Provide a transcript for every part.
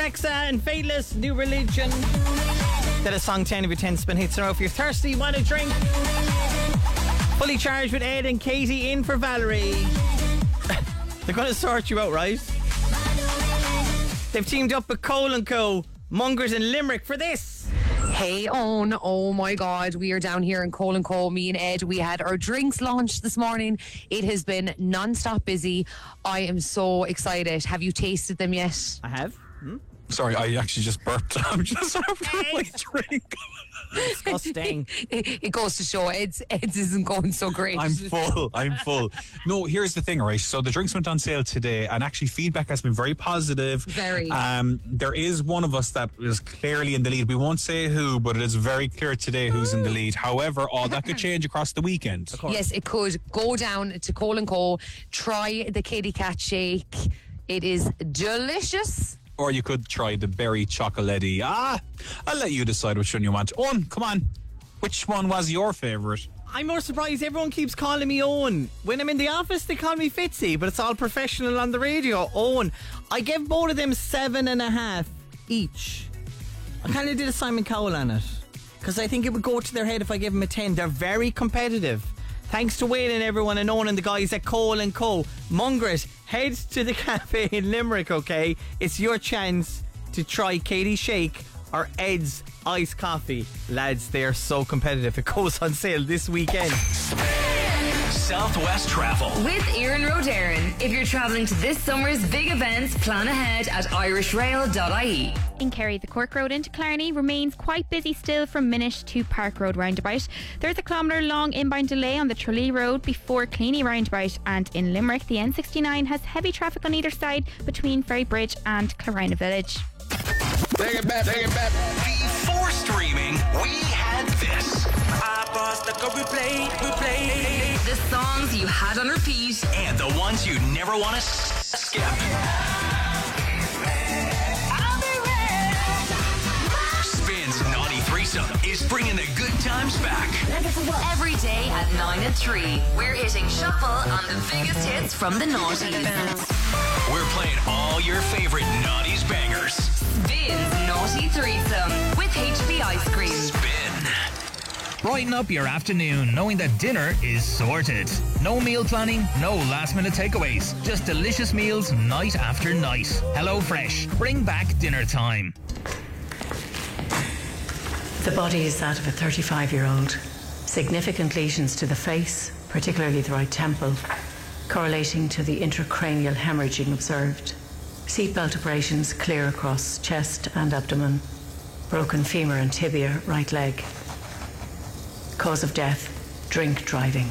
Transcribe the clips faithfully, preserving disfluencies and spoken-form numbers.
Rexa and Fateless, New Religion. That is song ten of your ten spin hits in a row. If you're thirsty, want a drink, fully charged with Ed and Katie in for Valerie. They're going to sort you out, right? They've teamed up with Cole and Co, Mongers in Limerick for this. Hey, Owen. Oh my God. We are down here in Cole and Co. Me and Ed, we had our drinks launched this morning. It has been non-stop busy. I am so excited. Have you tasted them yet? I have. Hmm? Sorry, I actually just burped. I'm just after my drink. Disgusting. It goes to show Ed's, Ed's isn't going so great. I'm full. I'm full. No, here's the thing, right? So the drinks went on sale today, and actually feedback has been very positive. Very. Um, there is one of us that is clearly in the lead. We won't say who, but it is very clear today who's in the lead. However, all that could change across the weekend. Yes, it could. Go down to Cole and Co. Try the Kitty Cat shake. It is delicious. Or you could try the berry chocolatey. Ah, I'll let you decide which one you want. Owen, come on. Which one was your favourite? I'm more surprised everyone keeps calling me Owen. When I'm in the office, they call me Fitzy, but it's all professional on the radio. Owen. I gave both of them seven and a half each. I kind of did a Simon Cowell on it, because I think it would go to their head if I gave them a ten. They're very competitive. Thanks to Wayne and everyone and Owen and the guys at Cole and Co. Mongers, head to the cafe in Limerick, okay? It's your chance to try Katie's Shake or Ed's Iced Coffee. Lads, they are so competitive. It goes on sale this weekend. Southwest Travel with Ian Rodarin. If you're travelling to this summer's big events, plan ahead at irish rail dot I E. In Kerry, the Cork Road into Clarny remains quite busy still from Minish to Park Road roundabout. There's a kilometre long inbound delay on the Tralee Road before Cleany roundabout, and in Limerick the N sixty-nine has heavy traffic on either side between Ferrybridge and Clarina Village. Take it back, take it back. Before streaming, we had this. I paused the replay, replay. The songs you had on repeat and the ones you never want to skip. Spin's Naughty Threesome is bringing the good times back. Every day at nine and three, we're hitting shuffle on the biggest hits from the noughties. We're playing all your favorite noughties bangers. Spin's Naughty Threesome with H P Ice Cream. Spin. Brighten up your afternoon knowing that dinner is sorted. No meal planning, no last minute takeaways. Just delicious meals night after night. Hello Fresh. Bring back dinner time. The body is that of a thirty-five-year-old. Significant lesions to the face, particularly the right temple, correlating to the intracranial hemorrhaging observed. Seatbelt abrasions clear across chest and abdomen. Broken femur and tibia, right leg. Cause of death, drink driving.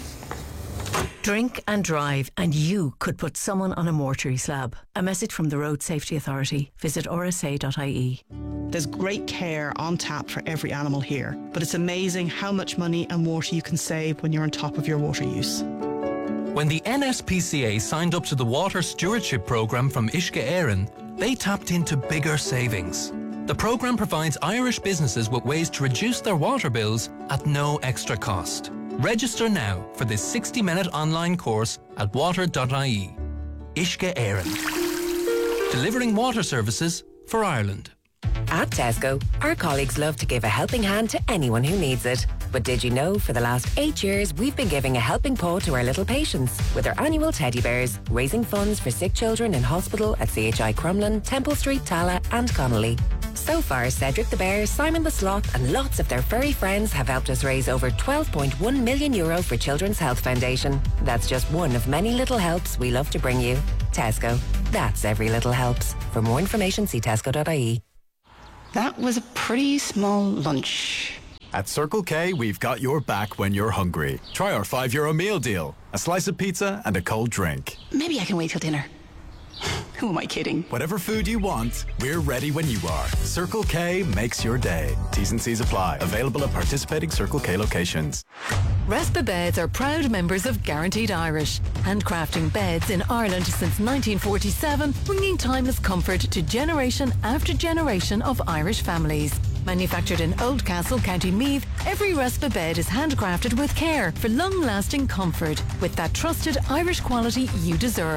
Drink and drive and you could put someone on a mortuary slab. A message from the Road Safety Authority. Visit r s a dot I E. There's great care on tap for every animal here, but it's amazing how much money and water you can save when you're on top of your water use. When the N S P C A signed up to the Water Stewardship Programme from Uisce Éireann, they tapped into bigger savings. The programme provides Irish businesses with ways to reduce their water bills at no extra cost. Register now for this sixty-minute online course at water dot I E. Uisce Éireann. Delivering water services for Ireland. At Tesco, our colleagues love to give a helping hand to anyone who needs it. But did you know for the last eight years we've been giving a helping paw to our little patients with our annual teddy bears, raising funds for sick children in hospital at C H I Crumlin, Temple Street, Tala and Connolly. So far, Cedric the Bear, Simon the Sloth and lots of their furry friends have helped us raise over twelve point one million euro for Children's Health Foundation. That's just one of many little helps we love to bring you. Tesco. That's every little helps. For more information, see tesco dot I E. That was a pretty small lunch. At Circle K, we've got your back when you're hungry. Try our five euro meal deal. A slice of pizza and a cold drink. Maybe I can wait till dinner. Who am I kidding? Whatever food you want, we're ready when you are. Circle K makes your day. T's and C's apply. Available at participating Circle K locations. Respa Beds are proud members of Guaranteed Irish, handcrafting beds in Ireland since nineteen forty-seven, bringing timeless comfort to generation after generation of Irish families. Manufactured in Oldcastle, County Meath, every Respa bed is handcrafted with care for long-lasting comfort with that trusted Irish quality you deserve.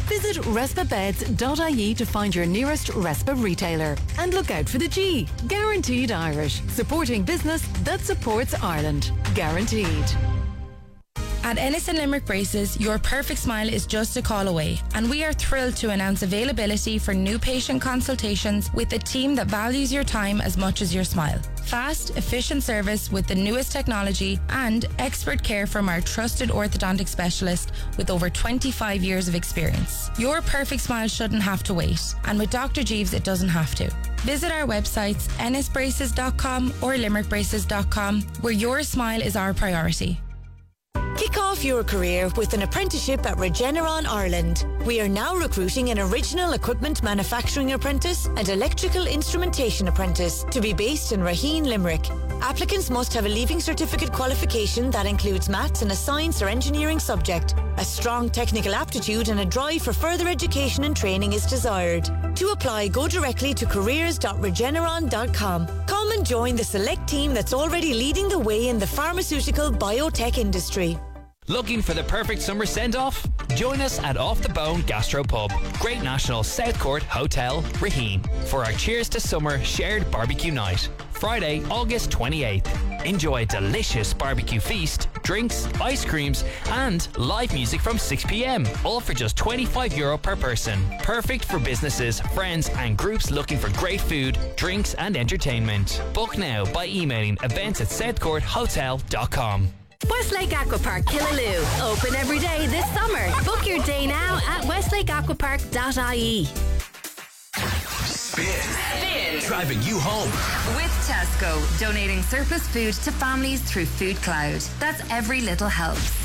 Visit respa beds dot I E to find your nearest Respa retailer. And look out for the G. Guaranteed Irish. Supporting business that supports Ireland. Guaranteed. At Ennis and Limerick Braces, your perfect smile is just a call away, and we are thrilled to announce availability for new patient consultations with a team that values your time as much as your smile. Fast, efficient service with the newest technology and expert care from our trusted orthodontic specialist with over twenty-five years of experience. Your perfect smile shouldn't have to wait, and with Doctor Jeeves it doesn't have to. Visit our websites ennis braces dot com or limerick braces dot com, where your smile is our priority. Kick off your career with an apprenticeship at Regeneron Ireland. We are now recruiting an original equipment manufacturing apprentice and electrical instrumentation apprentice to be based in Raheen, Limerick. Applicants must have a Leaving Certificate qualification that includes maths and a science or engineering subject. A strong technical aptitude and a drive for further education and training is desired. To apply, go directly to careers dot regeneron dot com. Come and join the select team that's already leading the way in the pharmaceutical biotech industry. Looking for the perfect summer send-off? Join us at Off the Bone Gastro Pub, Great National South Court Hotel, Raheen, for our Cheers to Summer shared barbecue night. Friday, August twenty-eighth. Enjoy a delicious barbecue feast, drinks, ice creams, and live music from six p.m. All for just twenty-five euro per person. Perfect for businesses, friends, and groups looking for great food, drinks, and entertainment. Book now by emailing events at south court hotel dot com. Westlake Aquapark Killaloe. Open every day this summer. Book your day now at westlake aquapark dot I E. Spin. Spin. Driving you home. With Tesco, donating surplus food to families through Food Cloud. That's every little helps.